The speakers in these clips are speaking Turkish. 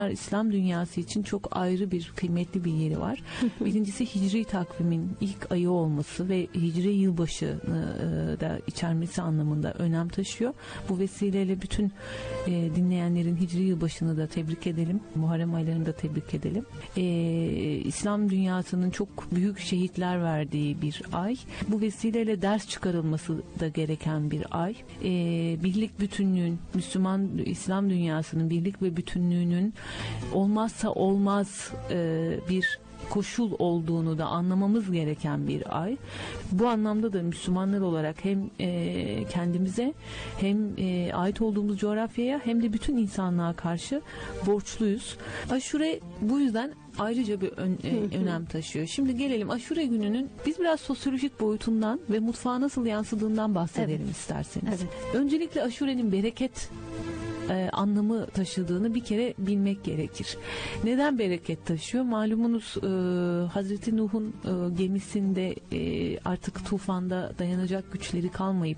İslam dünyası için çok ayrı bir kıymetli bir yeri var. Birincisi Hicri takvimin ilk ayı olması ve Hicri yılbaşını da içermesi anlamında önem taşıyor. Bu vesileyle bütün dinleyenlerin Hicri yılbaşını da tebrik edelim. Muharrem aylarını da tebrik edelim. İslam dünyasının çok büyük şehitler verdiği bir ay. Bu vesileyle ders çıkarılması da gereken bir ay. Birlik bütünlüğün, Müslüman İslam dünyasının birlik ve bütünlüğünün olmazsa olmaz bir koşul olduğunu da anlamamız gereken bir ay. Bu anlamda da Müslümanlar olarak hem kendimize hem ait olduğumuz coğrafyaya hem de bütün insanlığa karşı borçluyuz. Aşure bu yüzden ayrıca bir önem taşıyor. Şimdi gelelim Aşure gününün biz biraz sosyolojik boyutundan ve mutfağa nasıl yansıdığından bahsedelim isterseniz. Evet. Öncelikle Aşure'nin bereket anlamı taşıdığını bir kere bilmek gerekir. Neden bereket taşıyor? Malumunuz Hazreti Nuh'un gemisinde artık tufanda dayanacak güçleri kalmayıp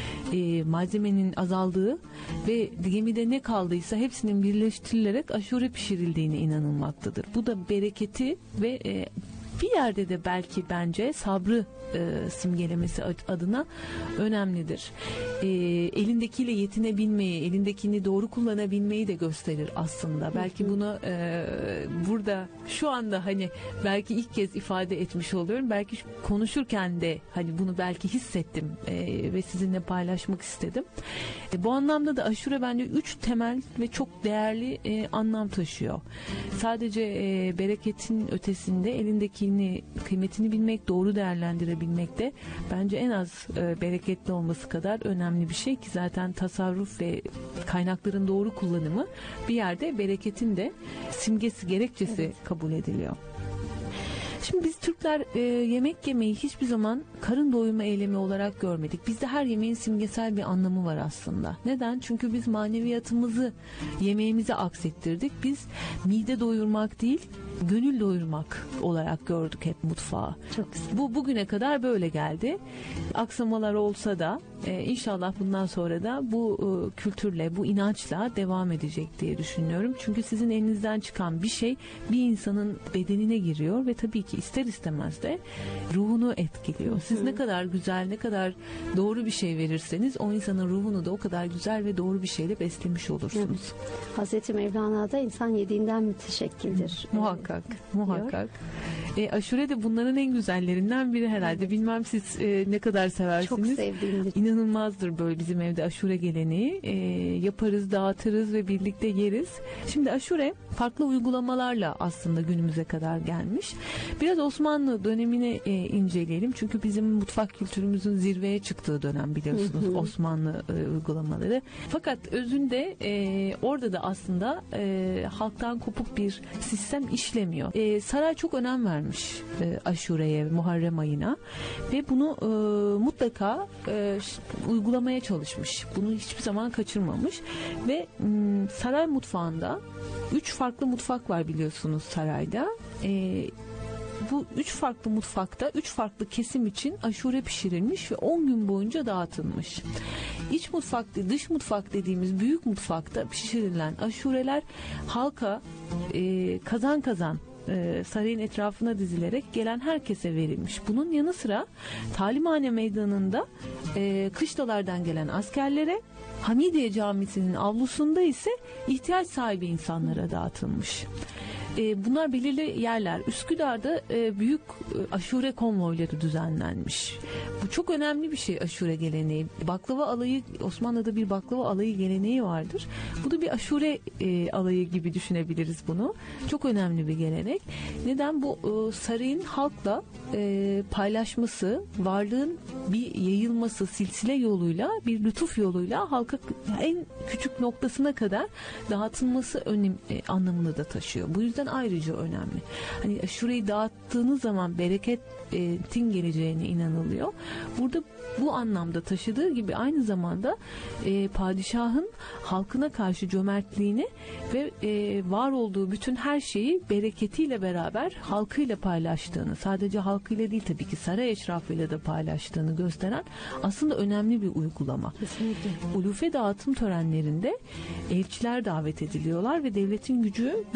malzemenin azaldığı ve gemide ne kaldıysa hepsinin birleştirilerek aşure pişirildiğine inanılmaktadır. Bu da bereketi ve bir yerde de belki bence sabrı simgelemesi adına önemlidir. Elindekiyle yetinebilmeyi, elindekini doğru kullanabilmeyi de gösterir aslında. Belki bunu burada şu anda hani belki ilk kez ifade etmiş oluyorum. Belki konuşurken de hani bunu belki hissettim ve sizinle paylaşmak istedim. Bu anlamda da aşure bence 3 temel ve çok değerli anlam taşıyor. Sadece bereketin ötesinde elindekini, kıymetini bilmek, doğru değerlendirebilmek de bence en az bereketli olması kadar önemli bir şey ki zaten tasarruf ve kaynakların doğru kullanımı bir yerde bereketin de simgesi, gerekçesi kabul ediliyor. Şimdi biz Türkler yemek yemeyi hiçbir zaman karın doyurma eylemi olarak görmedik. Bizde her yemeğin simgesel bir anlamı var aslında. Neden? Çünkü biz maneviyatımızı yemeğimize aksettirdik. Biz mide doyurmak değil, gönül doyurmak olarak gördük hep mutfağı. Çok güzel. Bu bugüne kadar böyle geldi. Aksamalar olsa da inşallah bundan sonra da bu kültürle, bu inançla devam edecek diye düşünüyorum. Çünkü sizin elinizden çıkan bir şey bir insanın bedenine giriyor ve tabii ki ister istemez de ruhunu etkiliyor. Siz ne kadar güzel, ne kadar doğru bir şey verirseniz o insanın ruhunu da o kadar güzel ve doğru bir şeyle beslemiş olursunuz. Hazreti Mevlana'da insan yediğinden müteşekkildir. Muhakkak, muhakkak. Aşure de bunların en güzellerinden biri herhalde. Evet. Bilmem siz ne kadar seversiniz. Çok sevdiğimdir. İnanılmazdır böyle bizim evde aşure geleneği. Yaparız, dağıtırız ve birlikte yeriz. Şimdi aşure farklı uygulamalarla aslında günümüze kadar gelmiş. Biraz Osmanlı dönemini inceleyelim. Çünkü bizim mutfak kültürümüzün zirveye çıktığı dönem biliyorsunuz Osmanlı uygulamaları. Fakat özünde orada da aslında halktan kopuk bir sistem işlemiyor. Saray çok önem vermiş aşureye, Muharrem ayına ve bunu mutlaka uygulamaya çalışmış. Bunu hiçbir zaman kaçırmamış ve saray mutfağında 3 farklı mutfak var biliyorsunuz sarayda. Bu 3 farklı mutfakta 3 farklı kesim için aşure pişirilmiş ve 10 gün boyunca dağıtılmış. İç mutfak, dış mutfak dediğimiz büyük mutfakta pişirilen aşureler halka kazan kazan sarayın etrafına dizilerek gelen herkese verilmiş. Bunun yanı sıra Talimhane Meydanı'nda kışlalardan gelen askerlere, Hamidiye Camisi'nin avlusunda ise ihtiyaç sahibi insanlara dağıtılmış. Bunlar belirli yerler. Üsküdar'da büyük aşure konvoyları düzenlenmiş. Bu çok önemli bir şey aşure geleneği. Baklava alayı, Osmanlı'da bir baklava alayı geleneği vardır. Bu da bir aşure alayı gibi düşünebiliriz bunu. Çok önemli bir gelenek. Neden? Bu sarayın halkla paylaşması, varlığın bir yayılması, silsile yoluyla, bir lütuf yoluyla halka en küçük noktasına kadar dağıtılması anlamını da taşıyor. Bu yüzden ayrıca önemli. Hani şurayı dağıttığınız zaman bereketin geleceğine inanılıyor. Burada bu anlamda taşıdığı gibi aynı zamanda padişahın halkına karşı cömertliğini ve var olduğu bütün her şeyi bereketiyle beraber halkıyla paylaştığını, sadece halkıyla değil tabii ki saray eşrafıyla da paylaştığını gösteren aslında önemli bir uygulama. Kesinlikle. Ulufe dağıtım törenlerinde elçiler davet ediliyorlar ve devletin gücü